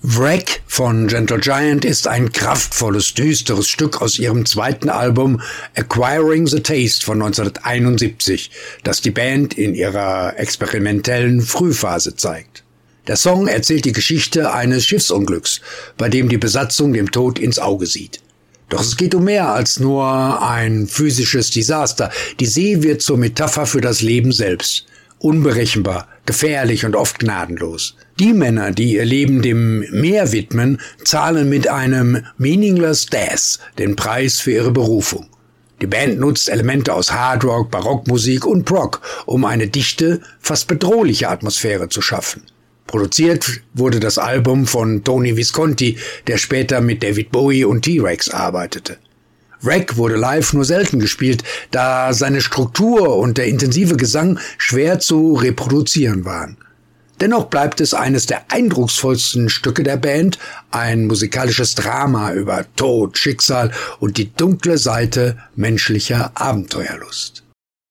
Wreck von Gentle Giant ist ein kraftvolles, düsteres Stück aus ihrem zweiten Album Acquiring the Taste von 1971, das die Band in ihrer experimentellen Frühphase zeigt. Der Song erzählt die Geschichte eines Schiffsunglücks, bei dem die Besatzung dem Tod ins Auge sieht. Doch es geht um mehr als nur ein physisches Desaster. Die See wird zur Metapher für das Leben selbst. Unberechenbar, gefährlich und oft gnadenlos. Die Männer, die ihr Leben dem Meer widmen, zahlen mit einem Meaningless Death den Preis für ihre Berufung. Die Band nutzt Elemente aus Hardrock, Barockmusik und Prog, um eine dichte, fast bedrohliche Atmosphäre zu schaffen. Produziert wurde das Album von Tony Visconti, der später mit David Bowie und T-Rex arbeitete. Wreck wurde live nur selten gespielt, da seine Struktur und der intensive Gesang schwer zu reproduzieren waren. Dennoch bleibt es eines der eindrucksvollsten Stücke der Band, ein musikalisches Drama über Tod, Schicksal und die dunkle Seite menschlicher Abenteuerlust.